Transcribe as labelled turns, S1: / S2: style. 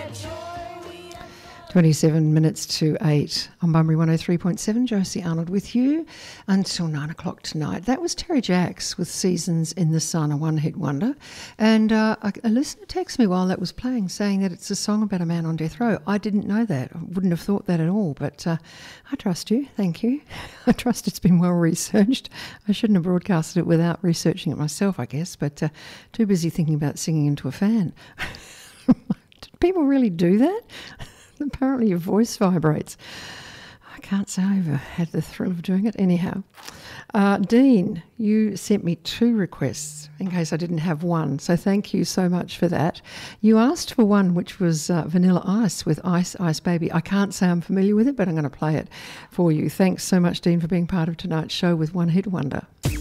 S1: 27 minutes to 8 on Bunbury 103.7. Josie Arnold with you until 9 o'clock tonight. That was Terry Jacks with Seasons in the Sun, a one-hit wonder. And a listener texted me while that was playing saying that it's a song about a man on death row. I didn't know that. I wouldn't have thought that at all, but I trust you. Thank you. I trust it's been well researched. I shouldn't have broadcasted it without researching it myself, I guess, but too busy thinking about singing into a fan. Did people really do that? Apparently your voice vibrates. I can't say I've ever had the thrill of doing it. Anyhow, Dean, you sent me 2 requests in case I didn't have one, so thank you so much for that. You asked for one which was Vanilla Ice with Ice Ice Baby. I can't say I'm familiar with it, but I'm going to play it for you. Thanks so much, Dean, for being part of tonight's show with One Hit Wonder.